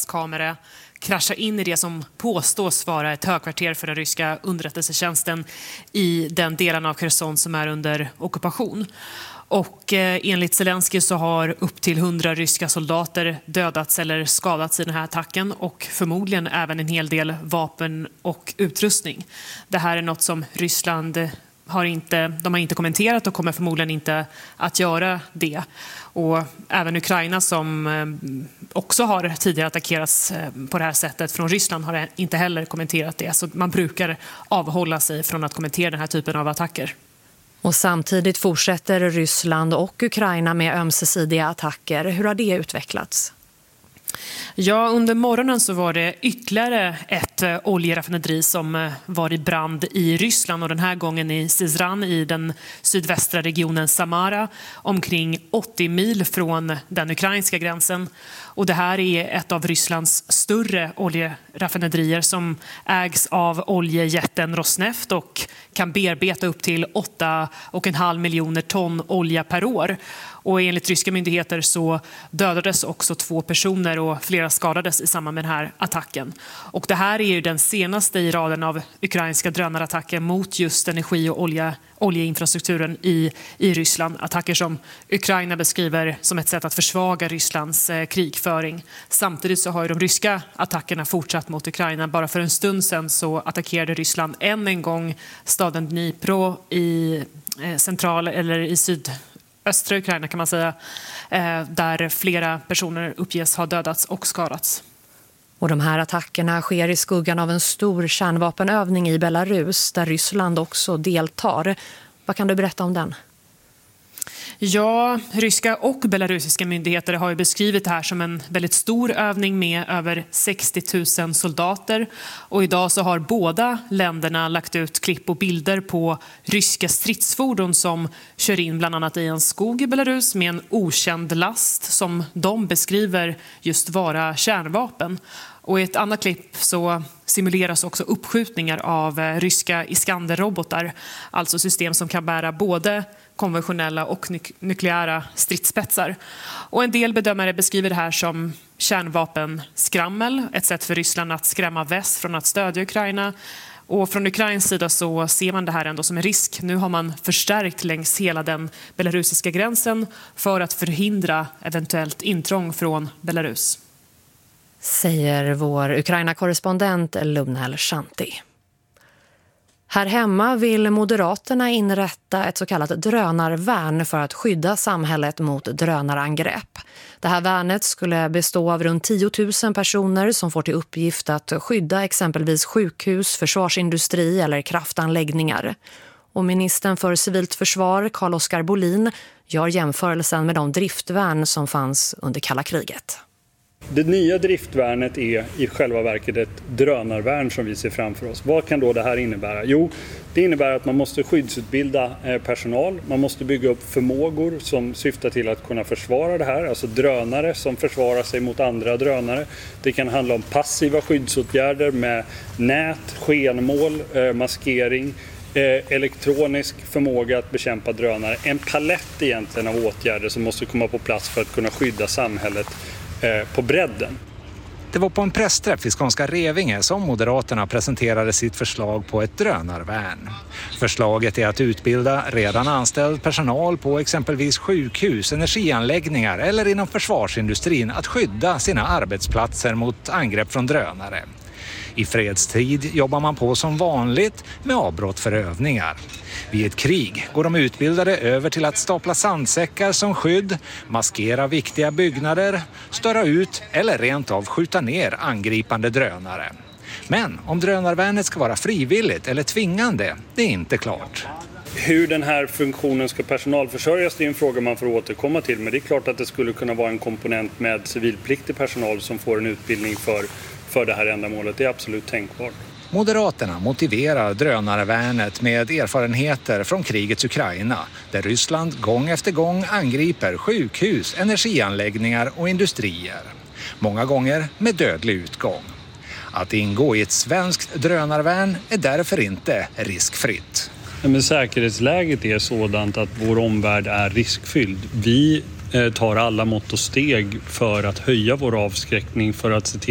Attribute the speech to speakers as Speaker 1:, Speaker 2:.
Speaker 1: gaskamera krascha in i det som påstås vara ett högkvarter för den ryska underrättelsetjänsten i den delen av Cherson som är under ockupation. Och enligt Zelensky så har upp till 100 ryska soldater dödats eller skadats i den här attacken och förmodligen även en hel del vapen och utrustning. Det här är något som Ryssland har inte kommenterat och kommer förmodligen inte att göra det. Och även Ukraina som också har tidigare attackerats på det här sättet från Ryssland har inte heller kommenterat det. Så man brukar avhålla sig från att kommentera den här typen av attacker.
Speaker 2: Och samtidigt fortsätter Ryssland och Ukraina med ömsesidiga attacker. Hur har det utvecklats?
Speaker 1: Ja, under morgonen så var det ytterligare ett oljeraffinaderi som var i brand i Ryssland och den här gången i Syzran i den sydvästra regionen Samara omkring 80 mil från den ukrainska gränsen. Och det här är ett av Rysslands större oljeraffinaderier som ägs av oljejätten Rosneft och kan bearbeta upp till 8,5 miljoner ton olja per år. Och enligt ryska myndigheter så dödades också 2 personer och flera skadades i samband med den här attacken. Och det här är ju den senaste i raden av ukrainska drönarattacker mot just energi- och oljeinfrastrukturen i Ryssland. Attacker som Ukraina beskriver som ett sätt att försvaga Rysslands krigföring. Samtidigt så har ju de ryska attackerna fortsatt mot Ukraina. Bara för en stund sedan så attackerade Ryssland än en gång staden Dnipro i sydöstra Ukraina kan man säga, där flera personer uppges ha dödats och skadats.
Speaker 2: Och de här attackerna sker i skuggan av en stor kärnvapenövning i Belarus där Ryssland också deltar. Vad kan du berätta om den?
Speaker 1: Ja, ryska och belarusiska myndigheter har ju beskrivit det här som en väldigt stor övning med över 60 000 soldater. Och idag så har båda länderna lagt ut klipp och bilder på ryska stridsfordon som kör in bland annat i en skog i Belarus med en okänd last som de beskriver just vara kärnvapen. Och i ett annat klipp så simuleras också uppskjutningar av ryska Iskander-robotar, alltså system som kan bära både konventionella och nukleära stridsspetsar. Och en del bedömare beskriver det här som kärnvapenskrammel, ett sätt för Ryssland att skrämma väst från att stödja Ukraina. Och från Ukrains sida så ser man det här ändå som en risk. Nu har man förstärkt längs hela den belarusiska gränsen för att förhindra eventuellt intrång från Belarus.
Speaker 2: Säger vår Ukraina-korrespondent Lumnel Shanti. Här hemma vill Moderaterna inrätta ett så kallat drönarvärn för att skydda samhället mot drönarangrepp. Det här värnet skulle bestå av runt 10 000 personer som får till uppgift att skydda exempelvis sjukhus, försvarsindustri eller kraftanläggningar. Och ministern för civilt försvar, Carl-Oskar Bolin, gör jämförelsen med de driftvärn som fanns under kalla kriget.
Speaker 3: Det nya driftvärnet är i själva verket ett drönarvärn som vi ser framför oss. Vad kan då det här innebära? Jo, det innebär att man måste skyddsutbilda personal. Man måste bygga upp förmågor som syftar till att kunna försvara det här. Alltså drönare som försvarar sig mot andra drönare. Det kan handla om passiva skyddsåtgärder med nät, skenmål, maskering, elektronisk förmåga att bekämpa drönare. En palett egentligen av åtgärder som måste komma på plats för att kunna skydda samhället på bredden.
Speaker 4: Det var på en pressträff i Skånska Revinge som Moderaterna presenterade sitt förslag på ett drönarvärn. Förslaget är att utbilda redan anställd personal på exempelvis sjukhus, energianläggningar eller inom försvarsindustrin att skydda sina arbetsplatser mot angrepp från drönare. I fredstid jobbar man på som vanligt med avbrott för övningar. Vid ett krig går de utbildade över till att stapla sandsäckar som skydd, maskera viktiga byggnader, störa ut eller rent av skjuta ner angripande drönare. Men om drönarvärnet ska vara frivilligt eller tvingande, det är inte klart.
Speaker 3: Hur den här funktionen ska personalförsörjas är en fråga man får återkomma till. Men det är klart att det skulle kunna vara en komponent med civilpliktig personal som får en utbildning för det här ändamålet. Det är absolut tänkbart.
Speaker 4: Moderaterna motiverar drönarvärnet med erfarenheter från krigets Ukraina, där Ryssland gång efter gång angriper sjukhus, energianläggningar och industrier. Många gånger med dödlig utgång. Att ingå i ett svenskt drönarvärn är därför inte riskfritt.
Speaker 3: Men säkerhetsläget är sådant att vår omvärld är riskfylld. Vi tar alla mått och steg för att höja vår avskräckning, för att se till